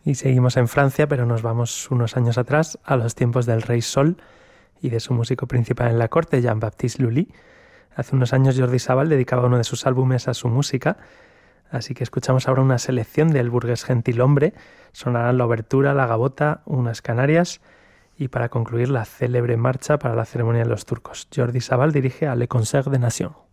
Y seguimos en Francia, pero nos vamos unos años atrás, a los tiempos del rey Sol y de su músico principal en la corte, Jean-Baptiste Lully. Hace unos años Jordi Savall dedicaba uno de sus álbumes a su música, así que escuchamos ahora una selección del burgués gentilhombre. Sonarán la obertura, la gavota, unas canarias y para concluir la célebre marcha para la ceremonia de los turcos. Jordi Savall dirige a Le Concert des Nations.